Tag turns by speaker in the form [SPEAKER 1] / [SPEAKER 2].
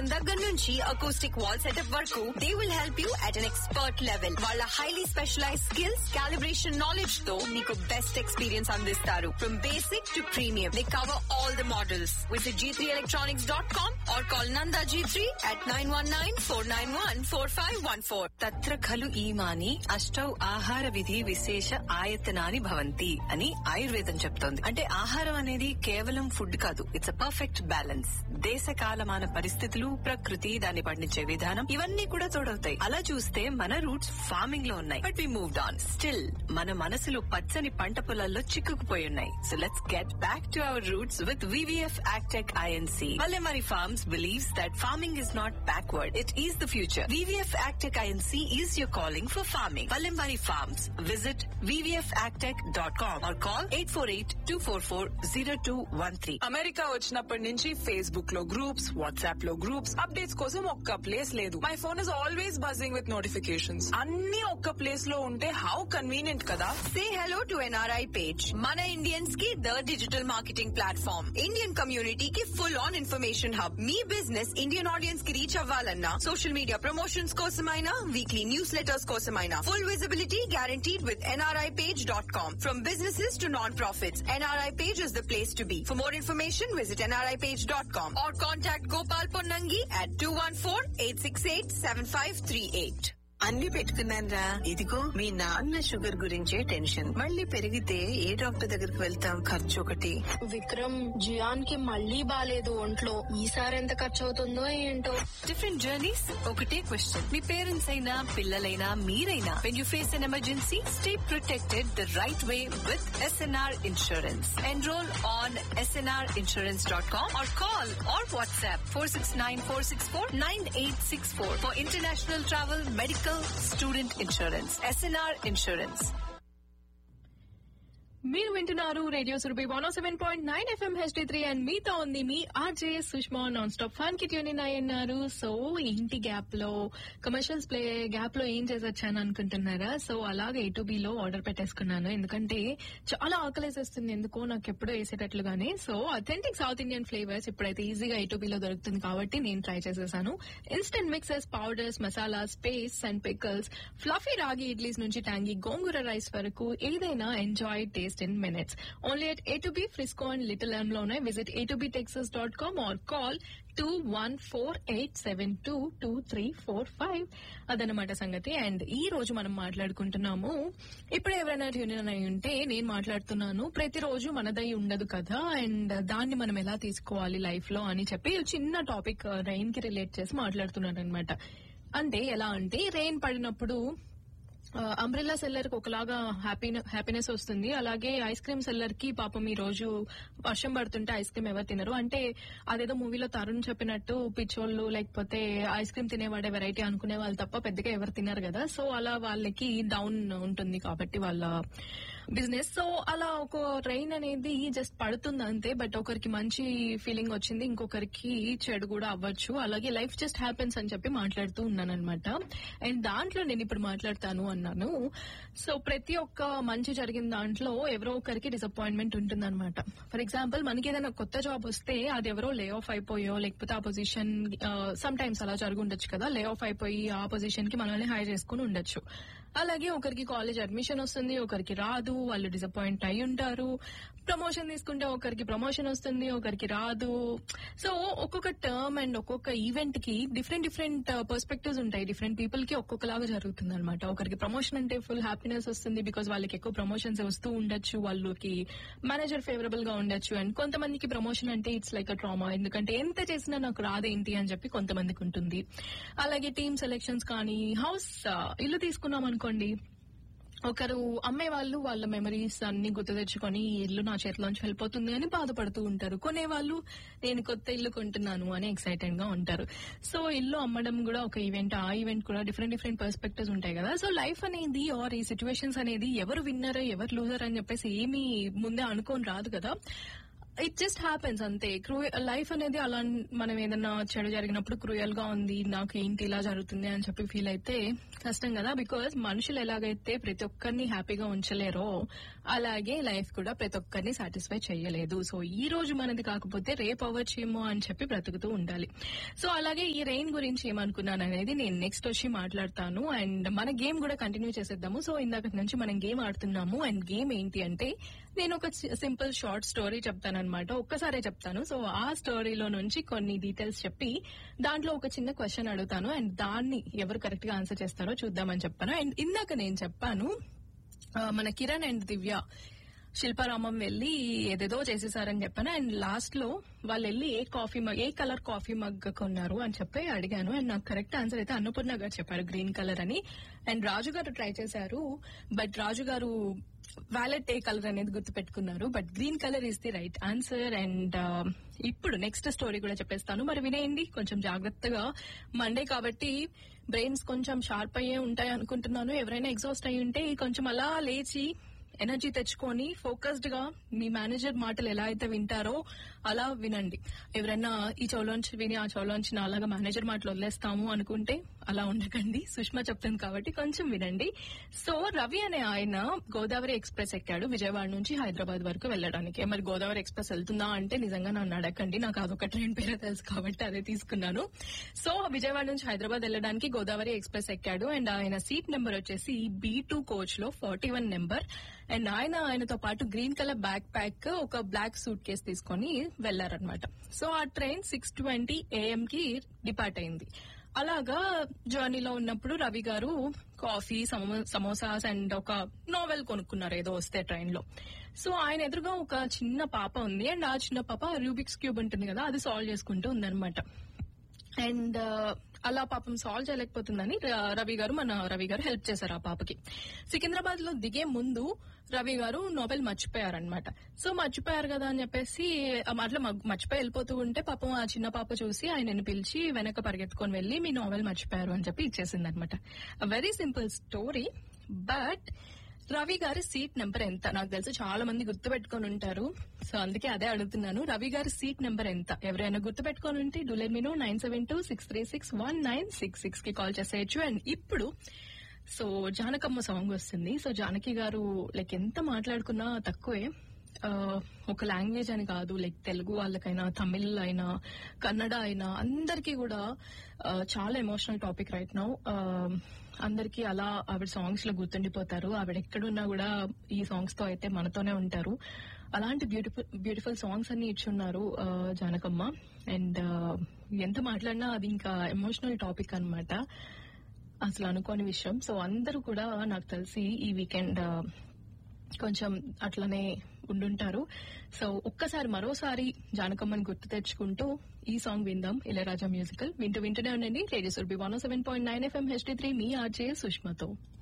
[SPEAKER 1] System దగ్గర నుంచి acoustic wall setup వరకు they will help you at an expert level. వాళ్ళ highly specialise skills, calibration knowledge తో మీకు బెస్ట్ ఎక్స్పీరియన్స్ అందిస్తారు. From basic to premium, they cover all the models. Visit g3electronics.com or call Nanda G3 at 919-491-4514. తత్ర ఖలు ఈమాని అష్టౌ ఆహార విధి విశేష ఆయతనాని భవంతి అని ఆయుర్వేదం చెప్తోంది. అంటే ఆహారం అనేది కేవలం ఫుడ్ కాదు, ఇట్స్ అ పర్ఫెక్ట్ బ్యాలెన్స్. దేశ కాలమాన పరిస్థితులు, ప్రకృతి, దాన్ని పండించే విధానం ఇవన్నీ కూడా తోడవుతాయి. అలా చూస్తే మన రూట్స్ ఫార్మింగ్ లో ఉన్నాయి, but we moved on. Still మన మనసులు పచ్చని పంట పొలాల్లో చిక్కుకుపోయి ఉన్నాయి. So let's get back to our roots with VVF Agtech INC. Vallemari Farms believes that farming is not backward, it is the future. VVF Agtech INC is your calling for farming. Vallemari Farms. Visit vvfagtech.com or call 848-244-0213.
[SPEAKER 2] America వచ్చినప్పటి నుంచి Facebook లో groups, WhatsApp లో groups, updates కోసం ఒక్క place లేదు. My phone is always buzzing with notifications. అన్ని ఒక్క place లో ఉంటే హౌ కన్వీనియంట్ కదా.
[SPEAKER 1] Say hello to NRI page. Mana Indians की the digital marketing platform. Indian community की full on information hub. Me business Indian audience की reach అవ్వాలన్నా, social media promotions కోసమైనా, weekly newsletters కోసమైనా, full visibility guaranteed with nripage.com. From businesses to non-profits, NRI page is the place to be. For more information, visit nripage.com or contact Gopal Ponnangi at 214-868-7538.
[SPEAKER 3] అన్ని పెట్టుకున్నానరా. ఇదిగో మీ నాన్న sugar గురించే tension. మళ్ళీ పెరిగితే ఏ doctor దగ్గరికి వెళ్తాం? ఖర్చు ఒకటి.
[SPEAKER 4] విక్రమ్, జియాన్ కి మళ్ళీ బాలేదు ఒంట్లో. ఈసారి ఎంత ఖర్చు అవుతుందో ఏంటో.
[SPEAKER 1] Different journeys, ఒకటే క్వశ్చన్. మీ పేరెంట్స్ అయినా, పిల్లలైనా, మీరైనా, when you face an emergency, stay protected the right way with SNR Insurance. Enroll on snrinsurance.com or call or WhatsApp 469-464-9864 for international travel, medical, student insurance. SNR Insurance.
[SPEAKER 5] మీరు వింటున్నారు radio Surabhi 107.9 FM HD3 and మీతో ఉంది మీ RJ Sushma. Non stop fun కి tune in అయ్యున్నారు. So ఇంటి gap లో, commercials play gap లో ఏం చేసొచ్చాను అనుకుంటున్నారా? సో అలాగే A2B లో ఆర్డర్ పెట్టేసుకున్నాను, ఎందుకంటే చాలా ఆకలేసేస్తుంది ఎందుకో నాకు ఎప్పుడో వేసేటట్లుగానే. So authentic south Indian flavours ఇప్పుడైతే ఈజీగా A2B లో దొరుకుతుంది కాబట్టి నేను ట్రై చేసేసాను. Instant mixes, powders, masalas, paste and pickles, fluffy రాగి ఇడ్లీస్ నుంచి ట్యాంగీ గోంగూర రైస్ వరకు ఏదైనా enjoy taste in minutes. Only at A2B Frisco and Little Elm లోనే. Visit a2btexas.com or call 214-872-2345. అదనమాట సంగతి. అండ్ ఈ రోజు మనం మాట్లాడుకుంటున్నాము, ఇప్పుడు ఎవరైనా ట్యూన్ ఇన్ అయి ఉంటే నేను మాట్లాడుతున్నాను, ప్రతిరోజు మనదై ఉండదు కదా, అండ్ దాన్ని మనం ఎలా తీసుకోవాలి లైఫ్ లో అని చెప్పి చిన్న టాపిక్ రెయిన్ కి రిలేట్ చేసి మాట్లాడుతున్నాను అనమాట. అంటే ఎలా అంటే, రెయిన్ పడినప్పుడు అంబ్రెల్లా సెల్లర్ కి ఒకలాగా హ్యాపీనెస్ వస్తుంది, అలాగే ఐస్ క్రీమ్ సెల్లర్ కి పాపం ఈ రోజు వర్షం పడుతుంటే ఐస్ క్రీమ్ ఎవరు తినరు. అంటే అదేదో మూవీలో తరుణ్ చెప్పినట్టు పిచ్చోళ్ళు లేకపోతే ఐస్ క్రీమ్ తినేవాడే వెరైటీ అనుకునే వాళ్ళు తప్ప పెద్దగా ఎవరు తినరు కదా. సో అలా వాళ్ళకి డౌన్ ఉంటుంది కాబట్టి వాళ్ళ బిజినెస్. సో అలా ఒక రెయిన్ అనేది జస్ట్ పడుతుంది అంతే, బట్ ఒకరికి మంచి ఫీలింగ్ వచ్చింది, ఇంకొకరికి చెడు కూడా అవ్వచ్చు. అలాగే లైఫ్ జస్ట్ హ్యాపెన్స్ అని చెప్పి మాట్లాడుతూ ఉన్నాను అనమాట. అండ్ దాంట్లో నేను ఇప్పుడు మాట్లాడతాను అన్నాను. సో ప్రతి ఒక్క మంచి జరిగిన దాంట్లో ఎవరో ఒకరికి డిసప్పాయింట్మెంట్ ఉంటుంది అనమాట. ఫర్ ఎగ్జాంపుల్, మనకి ఏదైనా కొత్త జాబ్ వస్తే అది ఎవరో లే ఆఫ్ అయిపోయో లేకపోతే ఆ పొజిషన్ సమ్ టైమ్స్ అలా జరిగి ఉండొచ్చు కదా, లే ఆఫ్ అయిపోయి ఆ పొజిషన్ కి మనల్ని హైర్ చేసుకుని ఉండొచ్చు. అలాగే ఒకరికి కాలేజ్ అడ్మిషన్ వస్తుంది, ఒకరికి రాదు, వాళ్ళు డిసప్పాయింట్ అయి ఉంటారు. ప్రమోషన్ తీసుకుంటే ఒకరికి ప్రమోషన్ వస్తుంది, ఒకరికి రాదు. సో ఒక్కొక్క టర్మ్ అండ్ ఒక్కొక్క ఈవెంట్ కి డిఫరెంట్ పర్స్పెక్టివ్స్ ఉంటాయి. డిఫరెంట్ పీపుల్ కి ఒక్కొక్కలాగా జరుగుతుంది అనమాట. ఒకరికి ప్రమోషన్ అంటే ఫుల్ హ్యాపీనెస్ వస్తుంది, బికాస్ వాళ్ళకి ఎక్కువ ప్రమోషన్స్ వస్తూ ఉండొచ్చు, వాళ్ళకి మేనేజర్ ఫేవరబుల్ గా ఉండొచ్చు. అండ్ కొంతమందికి ప్రమోషన్ అంటే ఇట్స్ లైక్ అ ట్రామా, ఎందుకంటే ఎంత చేసినా నాకు రాదేంటి అని చెప్పి కొంతమందికి ఉంటుంది. అలాగే టీమ్ సెలెక్షన్స్ కానీ, హౌస్ ఇల్లు తీసుకున్నాం అనుకోండి, ఒకరు అమ్మే వాళ్ళు వాళ్ళ మెమరీస్ అన్ని గుర్తు తెచ్చుకొని ఇల్లు నా చేతిలోంచి వెళ్ళిపోతుంది అని బాధపడుతూ ఉంటారు. కొనేవాళ్ళు నేను కొత్త ఇల్లు కొంటున్నాను అని ఎక్సైటెడ్ గా ఉంటారు. సో ఇల్లు అమ్మడం కూడా ఒక ఈవెంట్, ఆ ఈవెంట్ కూడా డిఫరెంట్ పర్స్పెక్టివ్స్ ఉంటాయి కదా. సో లైఫ్ అనేది ఆర్ ఈ సిచ్యువేషన్స్ అనేది ఎవరు విన్నర్ ఎవరు లూజర్ అని చెప్పేసి ఏమీ ముందే అనుకోని రాదు కదా. ఇట్ జస్ట్ హ్యాపెన్స్ అంతే. లైఫ్ అనేది అలా మనం ఏదన్నా చెడు జరిగినప్పుడు క్రూయల్ గా ఉంది, నాకు ఏంటి ఇలా జరుగుతుంది అని చెప్పి ఫీల్ అయితే కష్టం కదా. బికాస్ మనుషులు ఎలాగైతే ప్రతి ఒక్కరిని హ్యాపీగా ఉంచలేరో అలాగే లైఫ్ కూడా ప్రతి ఒక్కరిని సాటిస్ఫై చేయలేదు. సో ఈ రోజు మనది కాకపోతే రేపు అవ్వచ్చేమో అని చెప్పి బ్రతుకుతూ ఉండాలి. సో అలాగే ఈ రెయిన్ గురించి ఏమనుకున్నాను అనేది నేను నెక్స్ట్ వచ్చి మాట్లాడతాను. అండ్ మన గేమ్ కూడా కంటిన్యూ చేసేద్దాము. సో ఇందాక నుంచి మనం గేమ్ ఆడుతున్నాము. అండ్ గేమ్ ఏంటి అంటే నేను ఒక సింపుల్ షార్ట్ స్టోరీ చెప్తానన్నమాట. ఒక్కసారే చెప్తాను. సో ఆ స్టోరీలో నుంచి కొన్ని డీటెయిల్స్ చెప్పి దాంట్లో ఒక చిన్న క్వశ్చన్ అడుగుతాను. అండ్ దాన్ని ఎవరు కరెక్ట్ గా ఆన్సర్ చేస్తారో చూద్దామని చెప్తాను. అండ్ ఇందాక నేను చెప్పాను మన కిరణ్ అండ్ దివ్య శిల్పారామం వెళ్లి ఏదేదో చేసేసారని చెప్పాను. అండ్ లాస్ట్ లో వాళ్ళు వెళ్లి ఏ కలర్ కాఫీ మగ్ కొన్నారు అని చెప్పి అడిగాను. అండ్ నాకు కరెక్ట్ ఆన్సర్ అయితే అన్నపూర్ణ గారు చెప్పారు గ్రీన్ కలర్ అని. అండ్ రాజు గారు ట్రై చేశారు, బట్ రాజు గారు వ్యాలెట్ ఏ కలర్ అనేది గుర్తు పెట్టుకున్నారు. But green colour is the right answer. And ఇప్పుడు నెక్స్ట్ స్టోరీ కూడా చెప్పేస్తాను, మరి వినేయండి కొంచెం జాగ్రత్తగా. మండే కాబట్టి బ్రెయిన్స్ కొంచెం షార్ప్ అయ్యే ఉంటాయి అనుకుంటున్నాను. ఎవరైనా ఎగ్జాస్ట్ అయ్యి ఉంటే కొంచెం అలా లేచి ఎనర్జీ తెచ్చుకొని ఫోకస్డ్ గా మీ మేనేజర్ మాటలు ఎలా అయితే వింటారో అలా వినండి. ఎవరైనా ఈ చోలోంచి విని ఆ చోలోంచి నాలాగా మేనేజర్ మాటలు వదిలేస్తాము అనుకుంటే అలా ఉండకండి. సుష్మా చెప్తుంది కాబట్టి కొంచెం వినండి. సో రవి అనే ఆయన గోదావరి ఎక్స్ప్రెస్ ఎక్కాడు విజయవాడ నుంచి హైదరాబాద్ వరకు వెళ్ళడానికి. మరి గోదావరి ఎక్స్ప్రెస్ వెళ్తుందా అంటే నిజంగా నన్ను అడగండి, నాకు అదొక ట్రైన్ పేరే తెలుసు కాబట్టి అదే తీసుకున్నాను. సో విజయవాడ నుంచి హైదరాబాద్ వెళ్ళడానికి గోదావరి ఎక్స్ప్రెస్ ఎక్కాడు. అండ్ ఆయన సీట్ నెంబర్ వచ్చేసి B2 కోచ్ లో 41 నెంబర్. అండ్ ఆయనతో పాటు గ్రీన్ కలర్ బ్యాక్ ప్యాక్, ఒక బ్లాక్ సూట్ కేసు తీసుకొని వెళ్లారనమాట. సో ఆ ట్రైన్ 6:20 AM కి డిపార్ట్ అయింది. అలాగా జర్నీలో ఉన్నప్పుడు రవి గారు కాఫీ, సమోసాస్ అండ్ ఒక నోవెల్ కొనుక్కున్నారు ఏదో వస్తే ట్రైన్ లో. సో ఆయన ఎదురుగా ఒక చిన్న పాప ఉంది. అండ్ ఆ చిన్న పాప రూబిక్స్ క్యూబ్ ఉంటుంది కదా, అది సాల్వ్ చేసుకుంటూ ఉందన్నమాట. అండ్ అలా పాపం సాల్వ్ చేయలేకపోతుందని రవి గారు హెల్ప్ చేశారు ఆ పాపకి. సికింద్రాబాద్ లో దిగే ముందు రవి గారు నోబెల్ మర్చిపోయారనమాట. సో మర్చిపోయారు కదా అని చెప్పేసి అట్లా మర్చిపోయి వెళ్ళిపోతూ ఉంటే పాపం ఆ చిన్న పాప చూసి ఆయనని పిలిచి వెనక పరిగెత్తుకొని వెళ్లి మీ నోవెల్ మర్చిపోయారు అని చెప్పి ఇచ్చేసింది అనమాట. Very simple story. But Ravi గారి సీట్ నెంబర్ ఎంత? నాకు తెలిసి చాలా మంది గుర్తు పెట్టుకొని ఉంటారు. సో అందుకే అదే అడుగుతున్నాను, రవి గారి సీట్ నెంబర్ ఎంత? ఎవరైనా గుర్తు పెట్టుకొని ఉంటే డూ లెట్ మీ నో 972-636-1966 కి కాల్ చేసేయచ్చు. అండ్ ఇప్పుడు సో జానకమ్మ సాంగ్ వస్తుంది. సో జానకి గారు ఎంత మాట్లాడుకున్నా తక్కువే. ఒక లాంగ్వేజ్ అని కాదు, తెలుగు వాళ్ళకైనా, తమిళ్ అయినా, కన్నడ అయినా అందరికీ కూడా చాలా ఎమోషనల్ టాపిక్ రైట్ నౌ. అందరికీ అలా ఆవిడ సాంగ్స్ లో గుర్తుండిపోతారు. ఆవిడ ఎక్కడున్నా కూడా ఈ సాంగ్స్ తో అయితే మనతోనే ఉంటారు. అలాంటి బ్యూటిఫుల్ సాంగ్స్ అన్ని ఇచ్చున్నారు జానకమ్మ. అండ్ ఎంత మాట్లాడినా అది ఇంకా ఎమోషనల్ టాపిక్ అన్నమాట, అసలు అనుకోని విషయం. సో అందరూ కూడా నాకు తెలిసి ఈ వీకెండ్ కొంచెం అట్లనే ఉండుంటారు. సో ఒక్కసారి మరోసారి జానకమ్మని గుర్తు తెచ్చుకుంటూ ఈ సాంగ్ విందాం. ఇళయరాజా మ్యూజికల్ వింటూనే ఉండండి. రేడియో సురభి 107.9 FM HD3 మీ ఆర్జే సుష్మతో.